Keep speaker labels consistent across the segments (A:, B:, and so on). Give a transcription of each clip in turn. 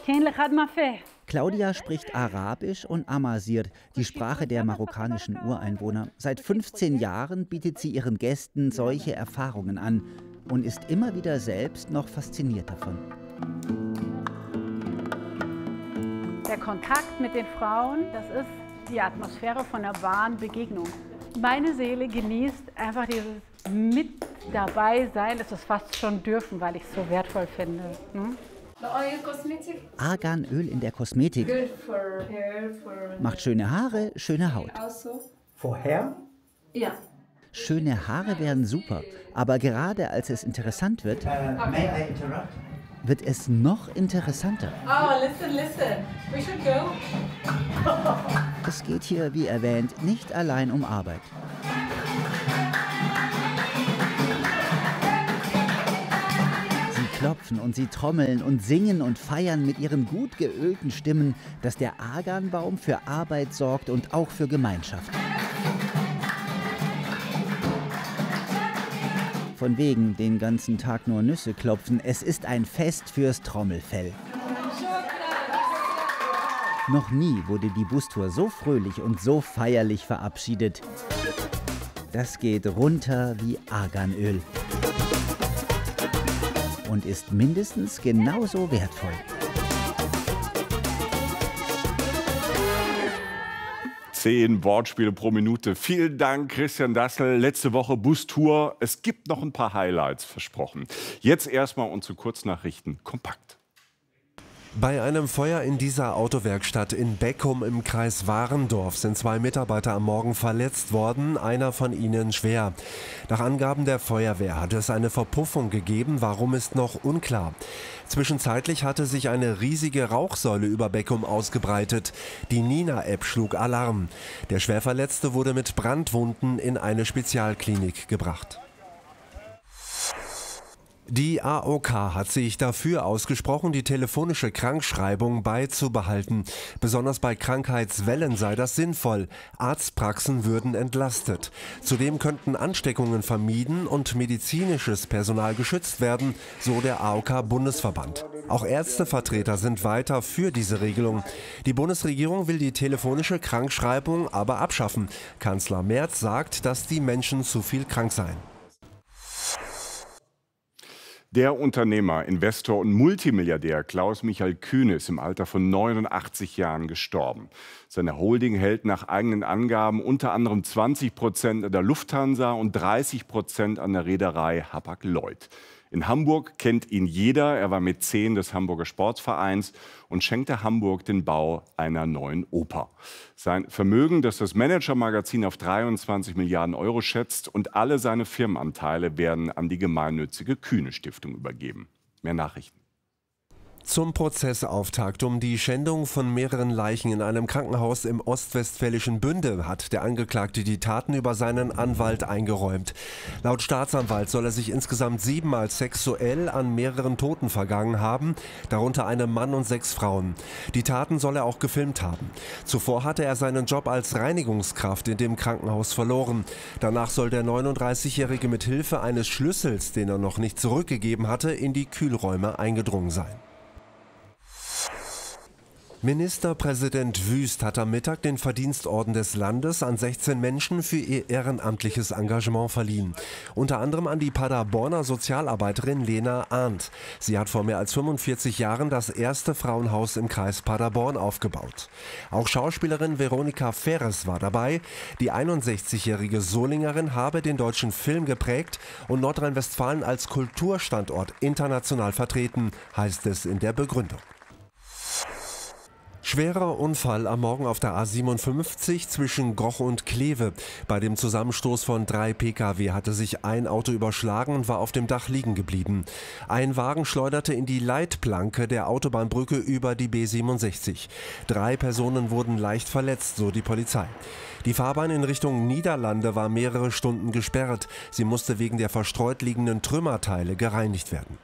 A: Claudia spricht Arabisch und Amazigh, die Sprache der marokkanischen Ureinwohner. Seit 15 Jahren bietet sie ihren Gästen solche Erfahrungen an und ist immer wieder selbst noch fasziniert davon.
B: Der Kontakt mit den Frauen, das ist die Atmosphäre von einer wahren Begegnung. Meine Seele genießt einfach dieses mit dabei sein, das ist fast schon dürfen, weil ich es so wertvoll finde.
A: Arganöl in der Kosmetik. Macht schöne Haare, schöne Haut.
C: Vorher?
B: Ja.
A: Schöne Haare wären super, aber gerade als es interessant wird, wird es noch interessanter.
B: Oh, listen. We should go.
A: Es geht hier, wie erwähnt, nicht allein um Arbeit. Sie klopfen und sie trommeln und singen und feiern mit ihren gut geölten Stimmen, dass der Arganbaum für Arbeit sorgt und auch für Gemeinschaft. Von wegen den ganzen Tag nur Nüsse klopfen. Es ist ein Fest fürs Trommelfell. Noch nie wurde die Bustour so fröhlich und so feierlich verabschiedet. Das geht runter wie Arganöl. Und ist mindestens genauso wertvoll.
D: 10 Wortspiele pro Minute. Vielen Dank, Christian Dassel. Letzte Woche Bustour. Es gibt noch ein paar Highlights versprochen. Jetzt erstmal unsere Kurznachrichten kompakt.
E: Bei einem Feuer in dieser Autowerkstatt in Beckum im Kreis Warendorf sind 2 Mitarbeiter am Morgen verletzt worden, einer von ihnen schwer. Nach Angaben der Feuerwehr hat es eine Verpuffung gegeben, warum ist noch unklar. Zwischenzeitlich hatte sich eine riesige Rauchsäule über Beckum ausgebreitet. Die Nina-App schlug Alarm. Der Schwerverletzte wurde mit Brandwunden in eine Spezialklinik gebracht. Die AOK hat sich dafür ausgesprochen, die telefonische Krankschreibung beizubehalten. Besonders bei Krankheitswellen sei das sinnvoll. Arztpraxen würden entlastet. Zudem könnten Ansteckungen vermieden und medizinisches Personal geschützt werden, so der AOK-Bundesverband. Auch Ärztevertreter sind weiter für diese Regelung. Die Bundesregierung will die telefonische Krankschreibung aber abschaffen. Kanzler Merz sagt, dass die Menschen zu viel krank seien.
D: Der Unternehmer, Investor und Multimilliardär Klaus-Michael Kühn ist im Alter von 89 Jahren gestorben. Seine Holding hält nach eigenen Angaben unter anderem 20% an der Lufthansa und 30% an der Reederei Hapag-Lloyd. In Hamburg kennt ihn jeder. Er war Mäzen des Hamburger Sportvereins und schenkte Hamburg den Bau einer neuen Oper. Sein Vermögen, das das Manager-Magazin auf 23 Milliarden Euro schätzt, und alle seine Firmenanteile werden an die gemeinnützige Kühne-Stiftung übergeben. Mehr Nachrichten.
E: Zum Prozessauftakt um die Schändung von mehreren Leichen in einem Krankenhaus im ostwestfälischen Bünde hat der Angeklagte die Taten über seinen Anwalt eingeräumt. Laut Staatsanwalt soll er sich insgesamt 7-mal sexuell an mehreren Toten vergangen haben, darunter einem Mann und 6 Frauen. Die Taten soll er auch gefilmt haben. Zuvor hatte er seinen Job als Reinigungskraft in dem Krankenhaus verloren. Danach soll der 39-Jährige mit Hilfe eines Schlüssels, den er noch nicht zurückgegeben hatte, in die Kühlräume eingedrungen sein. Ministerpräsident Wüst hat am Mittag den Verdienstorden des Landes an 16 Menschen für ihr ehrenamtliches Engagement verliehen. Unter anderem an die Paderborner Sozialarbeiterin Lena Arndt. Sie hat vor mehr als 45 Jahren das erste Frauenhaus im Kreis Paderborn aufgebaut. Auch Schauspielerin Veronika Ferres war dabei. Die 61-jährige Solingerin habe den deutschen Film geprägt und Nordrhein-Westfalen als Kulturstandort international vertreten, heißt es in der Begründung. Schwerer Unfall am Morgen auf der A57 zwischen Groch und Kleve. Bei dem Zusammenstoß von 3 Pkw hatte sich ein Auto überschlagen und war auf dem Dach liegen geblieben. Ein Wagen schleuderte in die Leitplanke der Autobahnbrücke über die B67. 3 Personen wurden leicht verletzt, so die Polizei. Die Fahrbahn in Richtung Niederlande war mehrere Stunden gesperrt. Sie musste wegen der verstreut liegenden Trümmerteile gereinigt werden.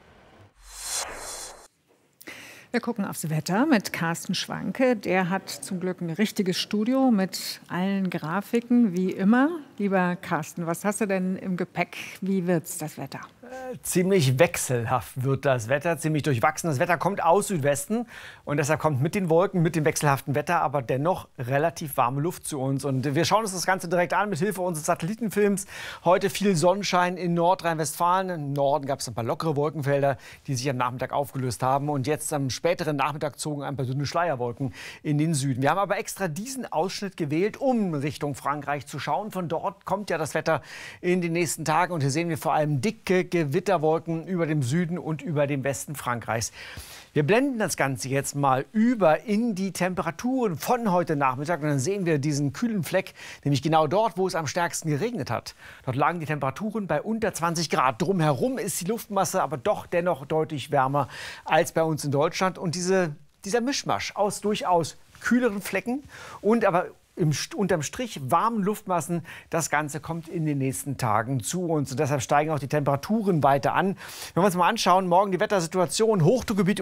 F: Wir gucken aufs Wetter mit Carsten Schwanke. Der hat zum Glück ein richtiges Studio mit allen Grafiken, wie immer. Lieber Carsten, was hast du denn im Gepäck? Wie wird's, das Wetter?
C: Ziemlich wechselhaft wird das Wetter, ziemlich durchwachsen. Das Wetter kommt aus Südwesten und deshalb kommt mit den Wolken, mit dem wechselhaften Wetter, aber dennoch relativ warme Luft zu uns. Und wir schauen uns das Ganze direkt an mit Hilfe unseres Satellitenfilms. Heute viel Sonnenschein in Nordrhein-Westfalen. Im Norden gab es ein paar lockere Wolkenfelder, die sich am Nachmittag aufgelöst haben. Und jetzt am späteren Nachmittag zogen ein paar dünne Schleierwolken in den Süden. Wir haben aber extra diesen Ausschnitt gewählt, um Richtung Frankreich zu schauen. Von dort kommt ja das Wetter in den nächsten Tagen. Und hier sehen wir vor allem dicke Gewitterwolken über dem Süden und über dem Westen Frankreichs. Wir blenden das Ganze jetzt mal über in die Temperaturen von heute Nachmittag. Und dann sehen wir diesen kühlen Fleck, nämlich genau dort, wo es am stärksten geregnet hat. Dort lagen die Temperaturen bei unter 20 Grad. Drumherum ist die Luftmasse aber doch dennoch deutlich wärmer als bei uns in Deutschland. Und dieser Mischmasch aus durchaus kühleren Flecken und aber unterm Strich warmen Luftmassen, das Ganze kommt in den nächsten Tagen zu uns. Und deshalb steigen auch die Temperaturen weiter an. Wenn wir uns mal anschauen, morgen die Wettersituation, Hochdruckgebiet